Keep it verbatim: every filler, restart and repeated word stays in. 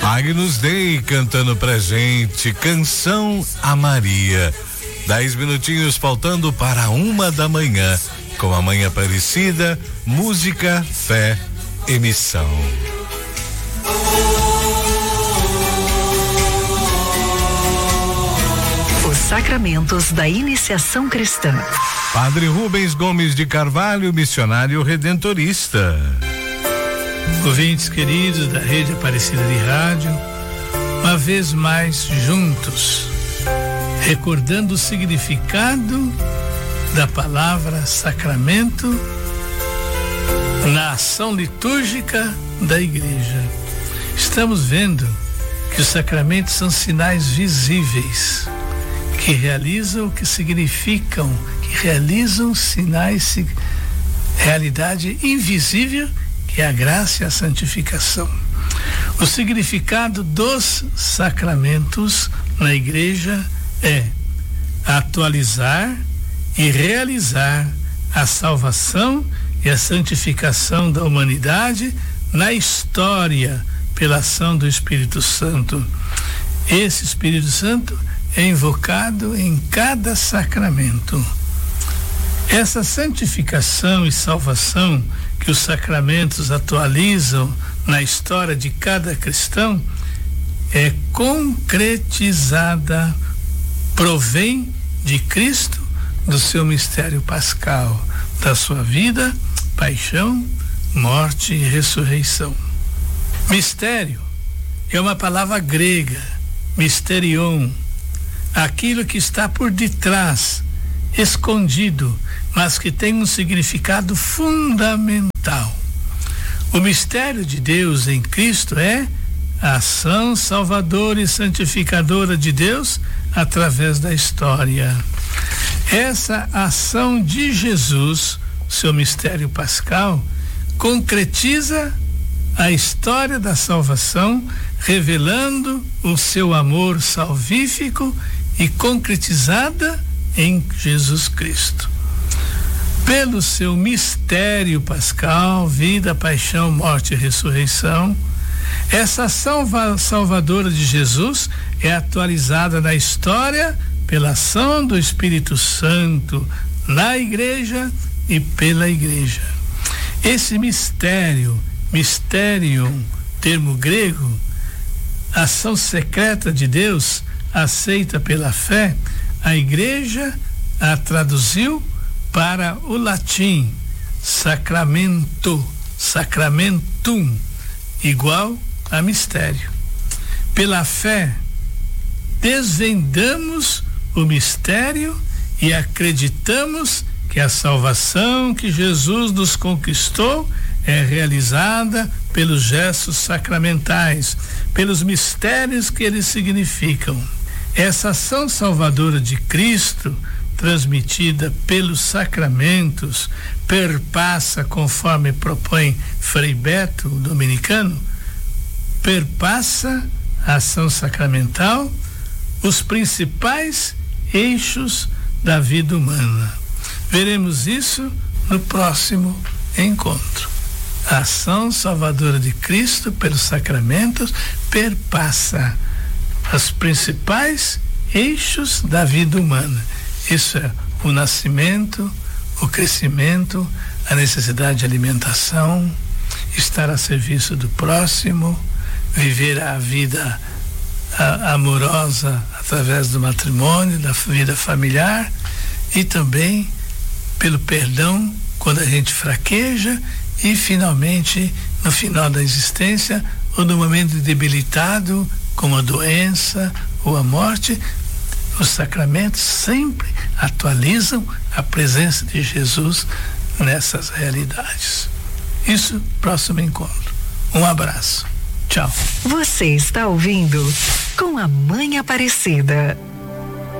Agnus Dei cantando pra gente, Canção a Maria. Dez minutinhos faltando para uma da manhã, com a Mãe Aparecida, música, fé e missão. Os sacramentos da iniciação cristã. Padre Rubens Gomes de Carvalho, missionário redentorista. Ouvintes queridos da Rede Aparecida de Rádio, uma vez mais juntos, recordando o significado da palavra sacramento na ação litúrgica da igreja. Estamos vendo que os sacramentos são sinais visíveis, que realizam o que significam, que realizam sinais, realidade invisível, que é a graça e a santificação. O significado dos sacramentos na igreja é atualizar e realizar a salvação e a santificação da humanidade na história pela ação do Espírito Santo. Esse Espírito Santo é invocado em cada sacramento. Essa santificação e salvação que os sacramentos atualizam na história de cada cristão é concretizada, provém de Cristo, do seu mistério pascal, da sua vida, paixão, morte e ressurreição. Mistério é uma palavra grega, mysterion, aquilo que está por detrás, escondido, mas que tem um significado fundamental. O mistério de Deus em Cristo é a ação salvadora e santificadora de Deus através da história. Essa ação de Jesus, seu mistério pascal, concretiza a história da salvação, revelando o seu amor salvífico e concretizada em Jesus Cristo. Pelo seu mistério pascal, vida, paixão, morte e ressurreição, essa ação salvadora de Jesus é atualizada na história pela ação do Espírito Santo na igreja e pela igreja. Esse mistério, mysterion, termo grego, ação secreta de Deus, aceita pela fé, a igreja a traduziu para o latim sacramento, sacramentum, igual a mistério. Pela fé, desvendamos o mistério e acreditamos que a salvação que Jesus nos conquistou é realizada pelos gestos sacramentais, pelos mistérios que eles significam. Essa ação salvadora de Cristo, transmitida pelos sacramentos, perpassa, conforme propõe Frei Beto, o dominicano, perpassa a ação sacramental, os principais eixos da vida humana. Veremos isso no próximo encontro. A ação salvadora de Cristo pelos sacramentos perpassa os principais eixos da vida humana. Isso é o nascimento, o crescimento, a necessidade de alimentação, estar a serviço do próximo, viver a vida a, amorosa através do matrimônio, da vida familiar, e também pelo perdão quando a gente fraqueja e finalmente no final da existência ou no momento debilitado como a doença ou a morte. Os sacramentos sempre atualizam a presença de Jesus nessas realidades. Isso, próximo encontro. Um abraço. Tchau. Você está ouvindo Com a Mãe Aparecida.